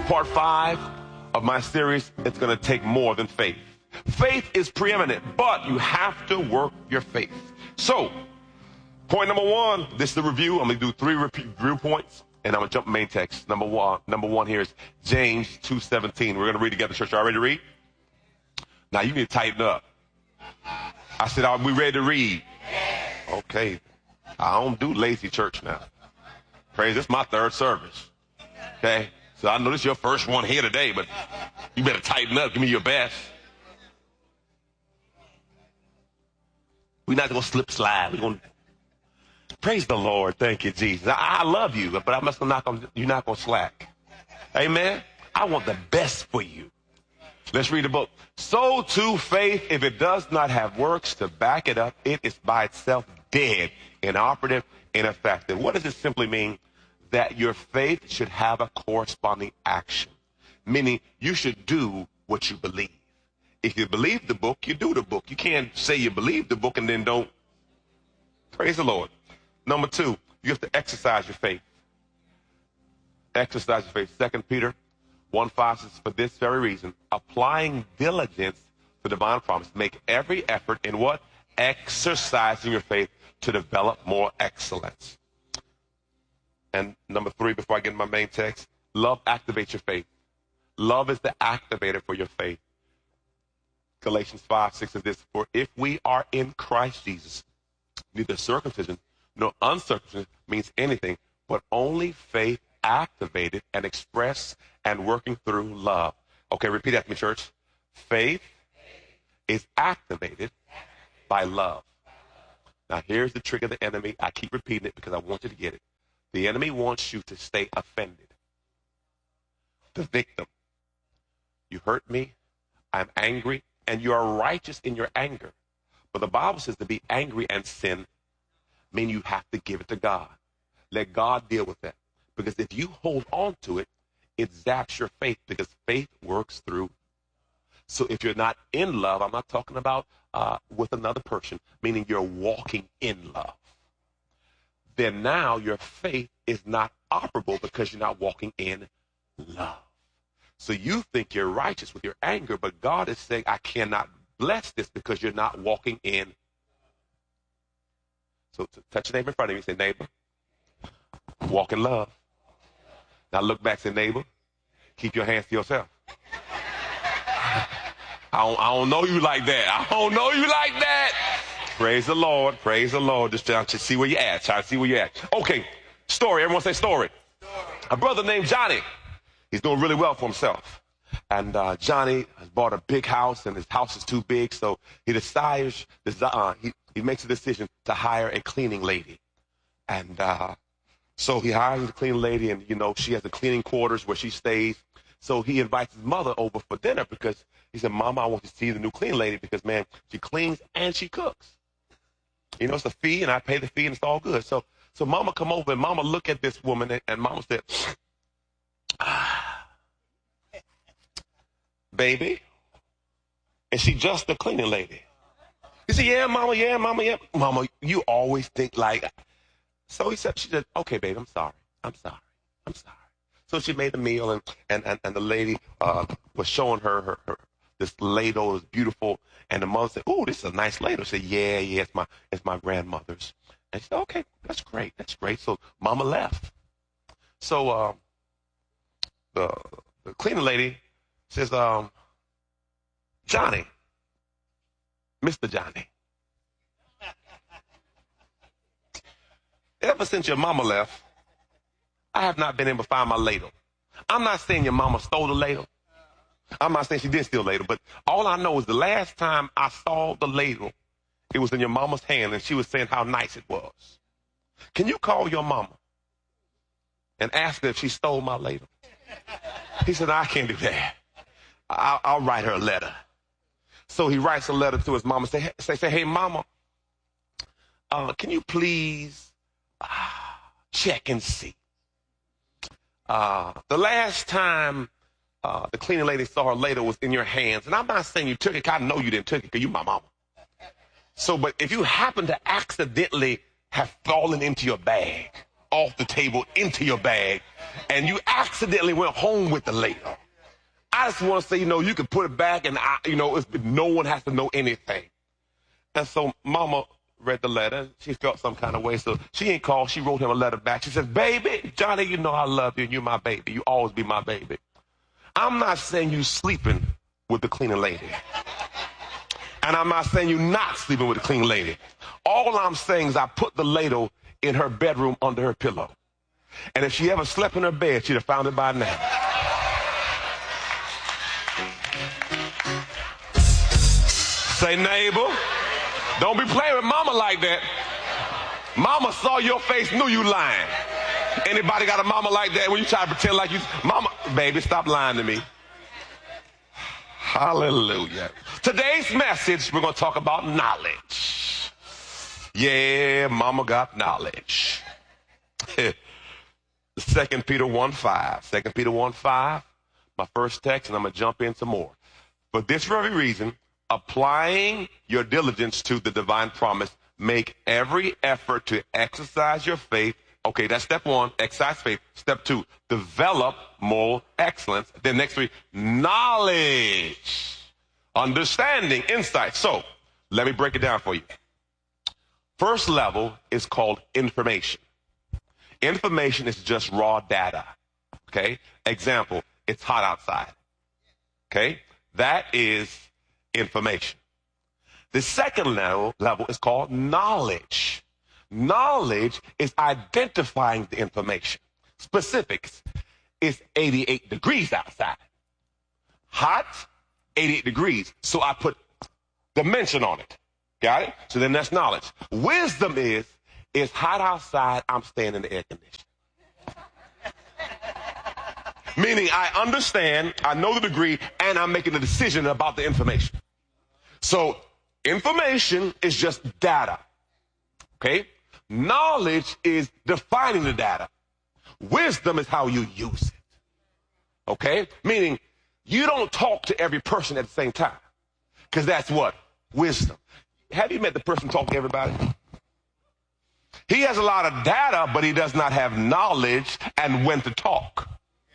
part 5 of my series. It's going to take more than faith. Faith is preeminent, but you have to work your faith. So, point number 1, this is the review. I'm going to do 3 review points, and I'm going to jump main text. Number one here is James 2:17. We're going to read together, church. Are you ready to read? Now, you need to tighten up. I said, are we ready to read? Okay. I don't do lazy church now. Praise, this is my 3rd service. Okay? So I know this is your first one here today, but you better tighten up. Give me your best. We're not going to slip slide. We're going to praise the Lord. Thank you, Jesus. I love you, but I'm just you're not going to slack. Amen? I want the best for you. Let's read the book. So too faith, if it does not have works to back it up, it is by itself dead, inoperative, ineffective. What does it simply mean? That your faith should have a corresponding action, meaning you should do what you believe. If you believe the book, you do the book. You can't say you believe the book and then don't. Praise the Lord. Number 2, you have to exercise your faith. Exercise your faith. 2 Peter 1:5 says, for this very reason, applying diligence to divine promise, make every effort in what? Exercising your faith to develop more excellence. And number 3, before I get into my main text, love activates your faith. Love is the activator for your faith. Galatians 5:6 says this, for if we are in Christ Jesus, neither circumcision nor uncircumcision means anything, but only faith activated and expressed and working through love. Okay, repeat after me, church. Faith is activated by love. Now, here's the trick of the enemy. I keep repeating it because I want you to get it. The enemy wants you to stay offended. The victim. You hurt me. I'm angry. And you are righteous in your anger. But the Bible says to be angry and sin mean you have to give it to God. Let God deal with that. Because if you hold on to it, it zaps your faith because faith works through. So if you're not in love, I'm not talking about with another person, meaning you're walking in love. Then now your faith is not operable because you're not walking in love. So you think you're righteous with your anger, but God is saying, I cannot bless this because you're not walking in. So touch your neighbor in front of you and say, neighbor, walk in love. Now look back, say, neighbor, keep your hands to yourself. I don't know you like that. I don't know you like that. Praise the Lord. Praise the Lord. Just trying to see where you're at. Try to see where you're at. Okay. Story. Everyone say story. A brother named Johnny. He's doing really well for himself. And Johnny has bought a big house, and his house is too big, so he decides, he makes a decision to hire a cleaning lady. And so he hires a cleaning lady, and, she has the cleaning quarters where she stays. So he invites his mother over for dinner because he said, Mama, I want to see the new cleaning lady because, man, she cleans and she cooks. It's a fee, and I pay the fee, and it's all good. So Mama come over, and Mama look at this woman, and Mama said, baby, is she just a cleaning lady? He said, yeah, Mama, yeah. Mama, you always think like. So she said, okay, baby, I'm sorry. So she made the meal, and the lady was showing her this ladle is beautiful, and the mother said, "Oh, this is a nice ladle." She said, "Yeah, it's my grandmother's." And she said, "Okay, that's great." So Mama left. So the cleaning lady says, "Johnny, Mr. Johnny, ever since your mama left, I have not been able to find my ladle. I'm not saying your mama stole the ladle. I'm not saying she did steal the ladle, but all I know is the last time I saw the ladle, it was in your mama's hand, and she was saying how nice it was. Can you call your mama and ask her if she stole my ladle?" He said, "I can't do that. I'll write her a letter." So he writes a letter to his mama, say, "Hey, Mama, can you please check and see? The last time the cleaning lady saw her ladle was in your hands, and I'm not saying you took it, 'cause I know you didn't take it, because you my mama. So, but if you happen to accidentally have fallen into your bag, off the table into your bag, and you accidentally went home with the ladle. I just want to say, you can put it back, and no one has to know anything. And so Mama read the letter. She felt some kind of way, so she ain't called. She wrote him a letter back. She says, baby, Johnny, you know I love you, and you're my baby. You always be my baby. I'm not saying you sleeping with the cleaning lady. And I'm not saying you not sleeping with the cleaning lady. All I'm saying is I put the ladle in her bedroom under her pillow. And if she ever slept in her bed, she'd have found it by now. Say, neighbor, don't be playing with mama like that. Mama saw your face, knew you lying. Anybody got a mama like that when you try to pretend like you, mama, baby, stop lying to me. Hallelujah. Today's message, we're going to talk about knowledge. Yeah, mama got knowledge. 2 Peter 1:5. 2 Peter 1:5, my first text, and I'm going to jump in some more. For this very reason, applying your diligence to the divine promise, make every effort to exercise your faith. Okay, that's step 1, exercise faith. Step 2, develop moral excellence. Then next 3, knowledge, understanding, insight. So let me break it down for you. First level is called information. Information is just raw data. Okay, example, it's hot outside. Okay, that is information. The second level is called knowledge. Knowledge is identifying the information. Specifics. It's 88 degrees outside. Hot, 88 degrees. So I put dimension on it. Got it? So then that's knowledge. Wisdom is, it's hot outside, I'm staying in the air conditioner. Meaning I understand, I know the degree, and I'm making a decision about the information. So information is just data. Okay? Knowledge is defining the data. Wisdom is how you use it. Okay? Meaning you don't talk to every person at the same time. Because that's what? Wisdom. Have you met the person talking to everybody? He has a lot of data, but he does not have knowledge and when to talk.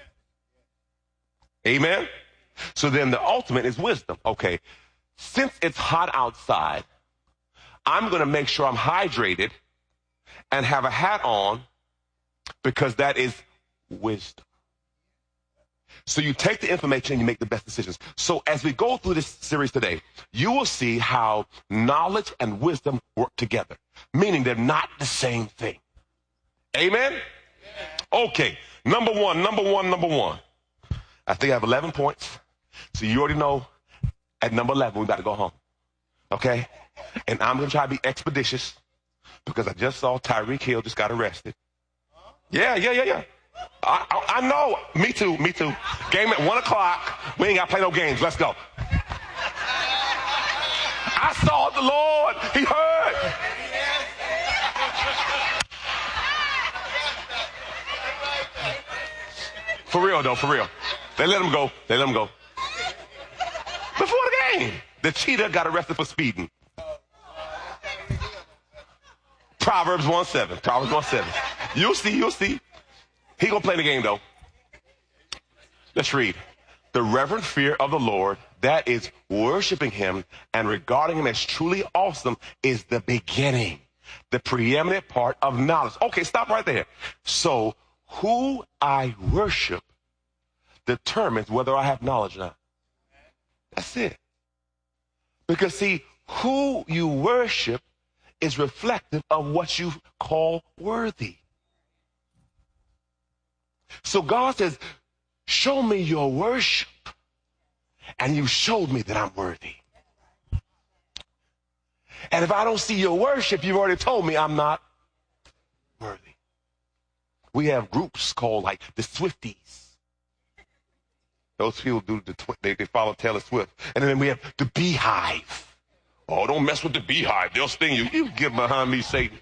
Amen? So then the ultimate is wisdom. Okay, since it's hot outside, I'm going to make sure I'm hydrated and have a hat on because that is wisdom. So you take the information and you make the best decisions. So as we go through this series today, you will see how knowledge and wisdom work together, meaning they're not the same thing. Amen? Okay, number one. I think I have 11 points. So you already know at number 11, we got to go home. Okay? And I'm going to try to be expeditious because I just saw Tyreek Hill just got arrested. Yeah. I know. Me too. Game at 1 o'clock. We ain't got to play no games. Let's go. I saw the Lord. He heard. For real, though, for real. They let him go. Before the game, the cheetah got arrested for speeding. Proverbs 1:7. You'll see. He gonna play the game, though. Let's read. The reverent fear of the Lord, that is worshiping him and regarding him as truly awesome, is the beginning, the preeminent part of knowledge. Okay, stop right there. So who I worship determines whether I have knowledge or not. That's it. Because see, who you worship is reflective of what you call worthy. So God says, show me your worship, and you showed me that I'm worthy. And if I don't see your worship, you've already told me I'm not worthy. We have groups called like the Swifties. Those people they follow Taylor Swift. And then we have the Beehive. Oh, don't mess with the Beehive. They'll sting you. You get behind me, Satan.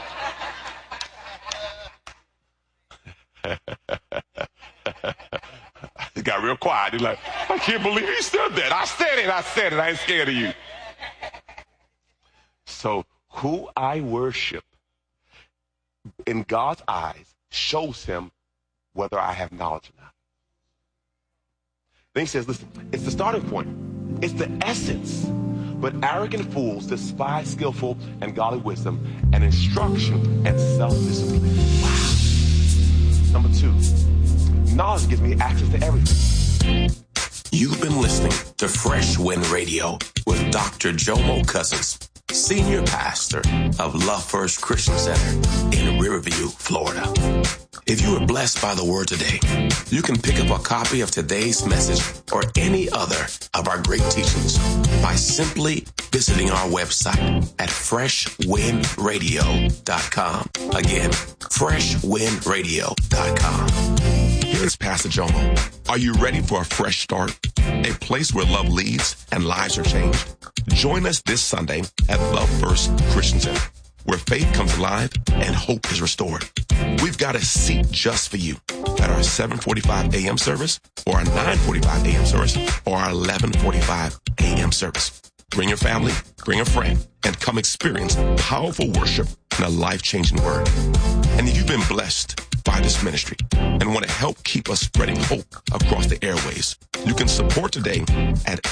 He got real quiet. He's like, I can't believe he said that. I said it. I ain't scared of you. So who I worship in God's eyes shows him whether I have knowledge or not. Then he says, listen, it's the starting point. It's the essence. But arrogant fools despise skillful and godly wisdom and instruction and self-discipline. Wow. Number 2, knowledge gives me access to everything. You've been listening to Fresh Wind Radio with Dr. Jomo Cousins, Senior Pastor of Love First Christian Center in Riverview, Florida. If you were blessed by the word today, you can pick up a copy of today's message or any other of our great teachings by simply visiting our website at freshwindradio.com. Again, freshwindradio.com. Here's Pastor Jomo. Are you ready for a fresh start? A place where love leads and lives are changed? Join us this Sunday at Love First Christian Center, where faith comes alive and hope is restored. We've got a seat just for you at our 7:45 a.m. service or our 9:45 a.m. service or our 11:45 a.m. service. Bring your family, bring a friend, and come experience powerful worship and a life-changing word. And if you've been blessed by this ministry and want to help keep us spreading hope across the airways, you can support today at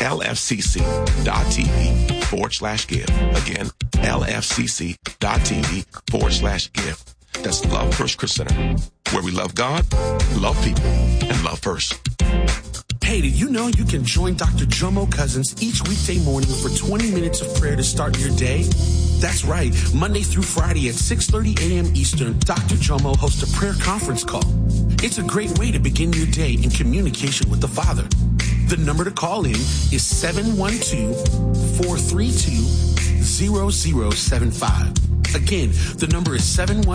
lfcc.tv/give. Again, lfcc.tv/give. That's Love First Christian Center, where we love God, love people, and love first. Hey, did you know you can join Dr. Jomo Cousins each weekday morning for 20 minutes of prayer to start your day? That's right. Monday through Friday at 6:30 a.m. Eastern, Dr. Jomo hosts a prayer conference call. It's a great way to begin your day in communication with the Father. The number to call in is 712-432-0075. Again, the number is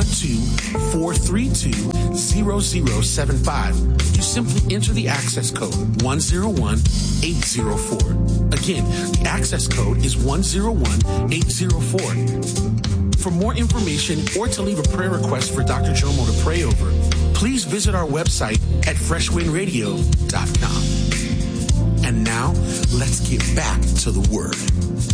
712-432-0075. You simply enter the access code 101804. Again, the access code is 101804. For more information or to leave a prayer request for Dr. Jomo to pray over, please visit our website at freshwindradio.com. And now, let's get back to the Word.